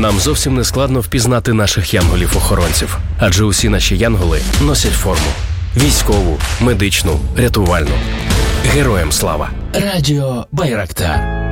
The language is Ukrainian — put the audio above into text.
нам зовсім не складно впізнати наших янголів-охоронців. Адже усі наші янголи носять форму. Військову, медичну, рятувальну. Героям слава! Радіо Байрактар.